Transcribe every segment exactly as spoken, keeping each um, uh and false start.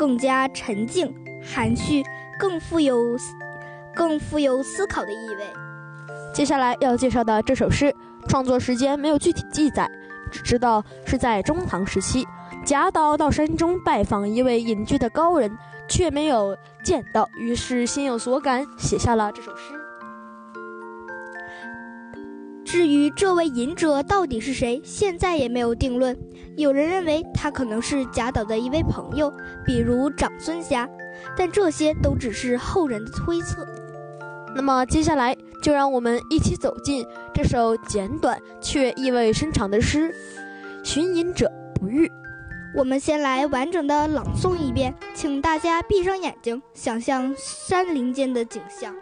更加沉静、含蓄，更富有更富有思考的意味。 接下来要介绍的这首诗，创作时间没有具体记载，只知道是在中唐时期，贾岛到山中拜访一位隐居的高人，却没有见到，于是心有所感，写下了这首诗。 至于这位隐者到底是谁，现在也没有定论。有人认为他可能是贾岛的一位朋友，比如长孙侠，但这些都只是后人的推测。 那么接下来就让我们一起走进这首简短却意味深长的诗《寻隐者不遇》。 我们先来完整的朗诵一遍，请大家闭上眼睛，想象山林间的景象。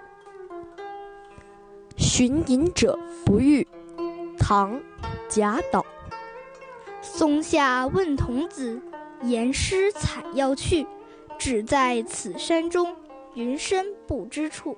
寻隐者不遇，唐·贾岛。 松下问童子，言师采药去，只在此山中，云深不知处。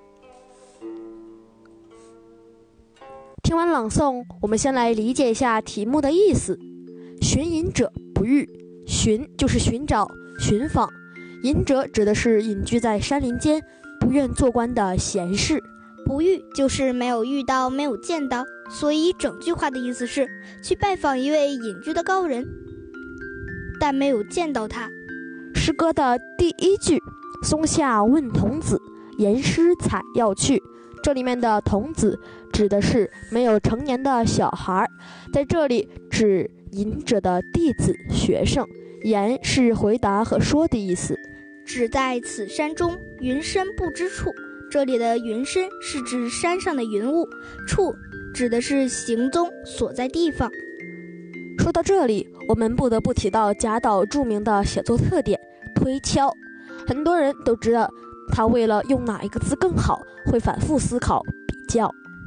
听完朗诵，我们先来理解一下题目的意思。寻隐者不遇，寻就是寻找、寻访，隐者指的是隐居在山林间、不愿做官的闲士。 不遇就是没有遇到、没有见到，所以整句话的意思是去拜访一位隐居的高人，但没有见到他。 诗歌的第一句，松下问童子，言师采药去，这里面的童子指的是没有成年的小孩，在这里指隐者的弟子、学生。言是回答和说的意思。 只在此山中，云深不知处，这里的云深是指山上的云雾，处指的是行踪所在地方。 说到这里，我们不得不提到贾岛著名的写作特点推敲。很多人都知道他为了用哪一个字更好，会反复思考比较。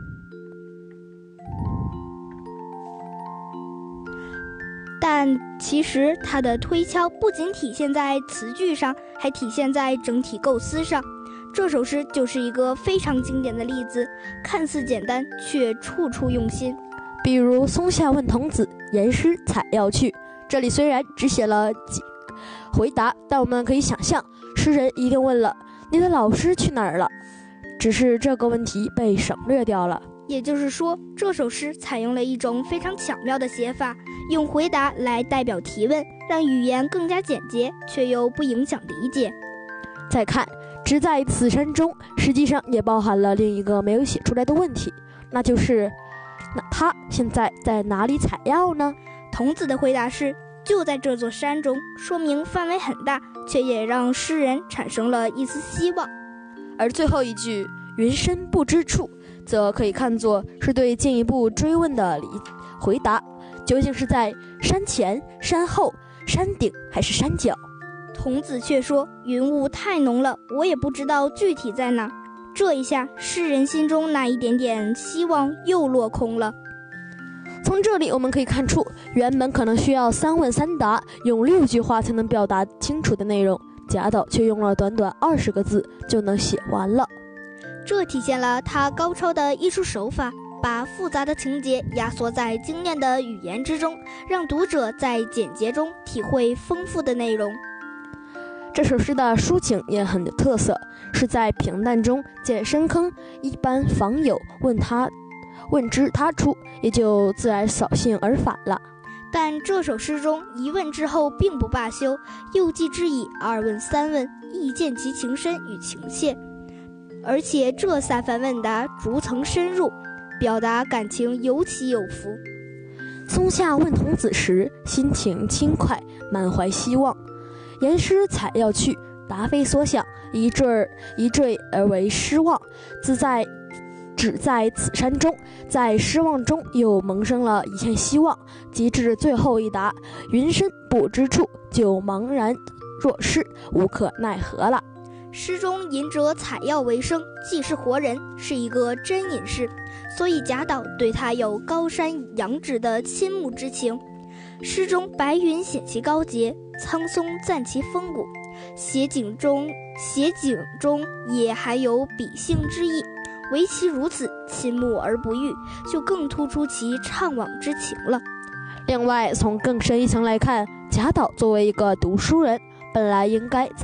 但其实他的推敲不仅体现在词句上，还体现在整体构思上。这首诗就是一个非常经典的例子，看似简单，却处处用心。 比如松下问童子，言师采药去，这里虽然只写了几回答，但我们可以想象，诗人一定问了，你的老师去哪儿了？只是这个问题被省略掉了。 也就是说，这首诗采用了一种非常巧妙的写法，用回答来代表提问，让语言更加简洁，却又不影响理解。 再看只在此山中，实际上也包含了另一个没有写出来的问题，那就是那他现在在哪里采药呢？ 童子的回答是就在这座山中，说明范围很大，却也让诗人产生了一丝希望。 而最后一句云深不知处，则可以看作是对进一步追问的理回答，究竟是在山前、山后、山顶还是山脚？ 童子却说云雾太浓了，我也不知道具体在哪。这一下，诗人心中那一点点希望又落空了。 从这里我们可以看出，原本可能需要三问三答，用六句话才能表达清楚的内容，贾岛却用了短短二十个字就能写完了。 这体现了他高超的艺术手法，把复杂的情节压缩在精炼的语言之中，让读者在简洁中体会丰富的内容。 这首诗的抒情也很有特色，是在平淡中见深坑，一般访友问他问之他出，也就自然扫兴而返了。 但这首诗中一问之后并不罢休，又继之以二问三问，亦见其情深与情切。而且这三番问答逐层深入，表达感情有起有伏。 松下问童子时，心情轻快，满怀希望。言师采药去，答非所想，一坠一坠而为失望。自在只在此山中，在失望中又萌生了一线希望。及至最后一答，云深不知处，就茫然若失，无可奈何了。 诗中隐者采药为生，既是活人，是一个真隐士，所以贾岛对他有高山仰止的倾慕之情。诗中白云显其高洁，苍松赞其风骨，写景中写景中也还有比兴之意，唯其如此，亲慕而不遇，就更突出其怅惘之情了。 另外，从更深一层来看，贾岛作为一个读书人，本来应该在